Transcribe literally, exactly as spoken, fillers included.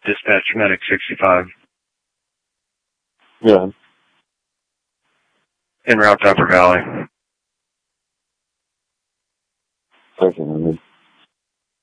Dispatch Medic sixty-five. Yeah. En route to Upper Valley. Okay,